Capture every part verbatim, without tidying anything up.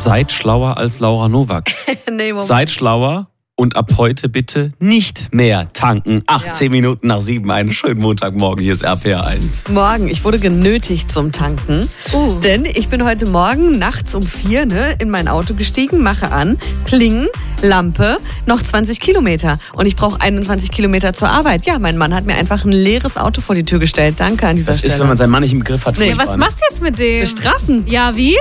Seid schlauer als Laura Nowak. Nee, Moment. Seid schlauer und ab heute bitte nicht mehr tanken. achtzehn ja. Minuten nach sieben, einen schönen Montagmorgen. Hier ist R P R eins. Morgen, ich wurde genötigt zum Tanken, uh. denn ich bin heute Morgen nachts um vier ne, in mein Auto gestiegen, mache an, Kling, Lampe, noch zwanzig Kilometer und ich brauche einundzwanzig Kilometer zur Arbeit. Ja, mein Mann hat mir einfach ein leeres Auto vor die Tür gestellt. Danke an dieser das Stelle. Das ist, wenn man seinen Mann nicht im Griff hat. Nee, was machst du jetzt mit dem? Bestrafen. Ja, wie?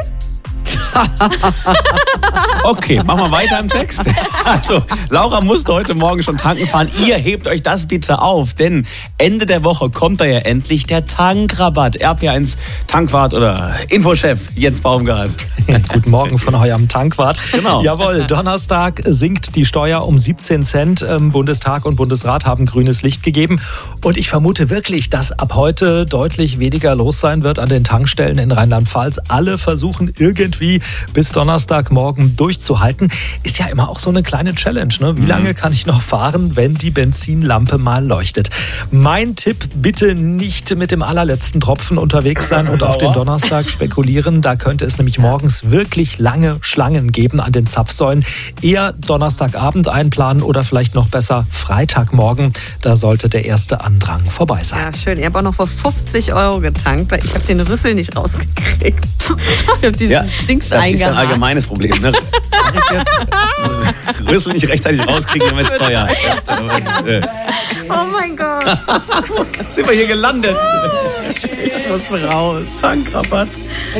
Okay, machen wir weiter im Text. Also, Laura musste heute Morgen schon tanken fahren. Ihr hebt euch das bitte auf, denn Ende der Woche kommt da ja endlich der Tankrabatt. R P eins Tankwart oder Infochef Jens Baumgart. Guten Morgen von eurem Tankwart. Genau. Jawohl, Donnerstag sinkt die Steuer um siebzehn Cent. Bundestag und Bundesrat haben grünes Licht gegeben. Und ich vermute wirklich, dass ab heute deutlich weniger los sein wird an den Tankstellen in Rheinland-Pfalz. Alle versuchen irgendwie bis Donnerstagmorgen durchzuhalten. Ist ja immer auch so eine kleine Challenge, ne? Wie lange kann ich noch fahren, wenn die Benzinlampe mal leuchtet? Mein Tipp, bitte nicht mit dem allerletzten Tropfen unterwegs sein und auf den Donnerstag spekulieren. Da könnte es nämlich morgens wirklich lange Schlangen geben an den Zapfsäulen. Eher Donnerstagabend einplanen oder vielleicht noch besser Freitagmorgen. Da sollte der erste Andrang vorbei sein. Ja, schön. Ich habe auch noch vor fünfzig Euro getankt, weil ich habe den Rüssel nicht rausgekriegt. Ich habe diesen Ja, Dings das eingehakt. ist ein allgemeines Problem. Ne? Mach ich jetzt Rüssel nicht rechtzeitig rauskriegen, dann wird's teuer. Oh mein Gott. Sind wir hier gelandet? Ich muss raus. Tankrabatt.